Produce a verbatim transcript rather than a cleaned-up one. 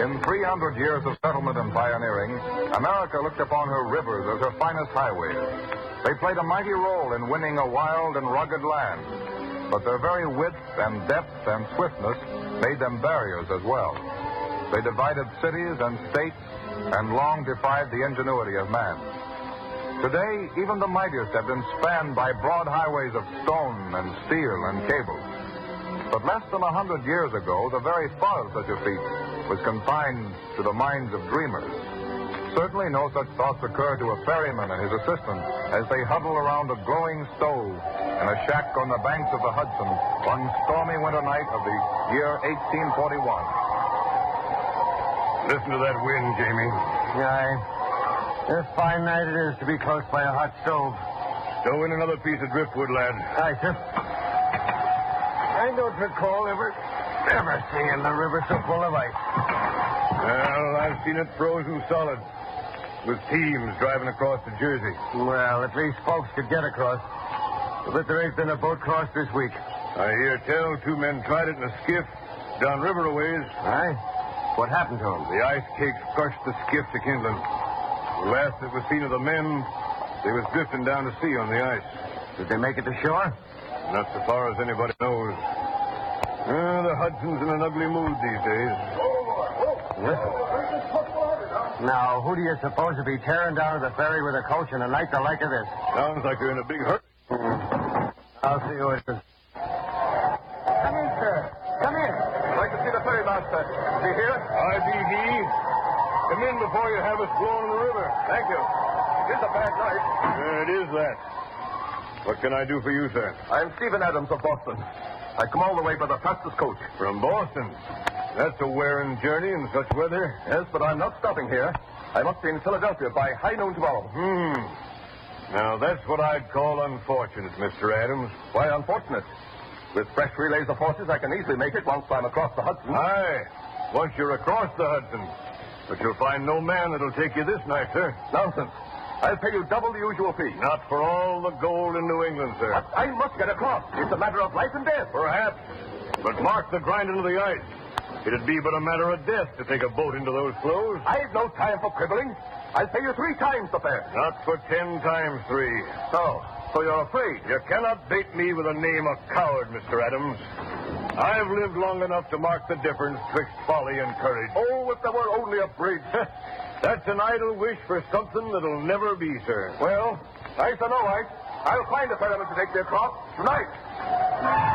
In three hundred years of settlement and pioneering, America looked upon her rivers as her finest highways. They played a mighty role in winning a wild and rugged land, but their very width and depth and swiftness made them barriers as well. They divided cities and states and long defied the ingenuity of man. Today, even the mightiest have been spanned by broad highways of stone and steel and cable. But less than a hundred years ago, the very thought of such a feat was confined to the minds of dreamers. Certainly no such thoughts occur to a ferryman and his assistant as they huddle around a glowing stove in a shack on the banks of the Hudson one stormy winter night of the year eighteen forty-one. Listen to that wind, Jamie. Aye. A fine night it is to be close by a hot stove. Stow in another piece of driftwood, lad. Aye, sir. I don't recall ever, ever seeing the river so full of ice. Well, I've seen it frozen solid, with teams driving across to Jersey. Well, at least folks could get across. But there ain't been a boat crossed this week. I hear tell two men tried it in a skiff downriver a ways. Aye? What happened to them? The ice cakes crushed the skiff to kindling. The last that was seen of the men, they was drifting down to sea on the ice. Did they make it to shore? Not so far as anybody knows. Uh, the Hudson's in an ugly mood these days. Listen. Now, who do you suppose would be tearing down to the ferry with a coach in a night the like of this? Sounds like they're in a big hurry. I'll see who it is. Come in, sir. Come in. I'd like to see the ferrymaster. Is he here? I be he. Come in before you have us blown in the river. Thank you. It is a bad night. Uh, it is that. What can I do for you, sir? I'm Stephen Adams of Boston. I come all the way by the fastest coach. From Boston? That's a wearing journey in such weather. Yes, but I'm not stopping here. I must be in Philadelphia by high noon tomorrow. Hmm. Now, that's what I'd call unfortunate, Mister Adams. Why unfortunate? With fresh relays of horses, I can easily make it once I'm across the Hudson. Aye, once you're across the Hudson. But you'll find no man that'll take you this night, sir. Nonsense. I'll pay you double the usual fee. Not for all the gold in New England, sir. But I must get across. It's a matter of life and death. Perhaps. But mark the grinding of the ice. It'd be but a matter of death to take a boat into those floes. I've no time for quibbling. I'll pay you three times the fare. Not for ten times three. So, so you're afraid? You cannot bait me with the name of coward, Mister Adams. I've lived long enough to mark the difference twixt folly and courage. Oh, if there were only a bridge. That's an idle wish for something that'll never be, sir. Well, I don't know, I. I'll find a ferryman to take me across tonight.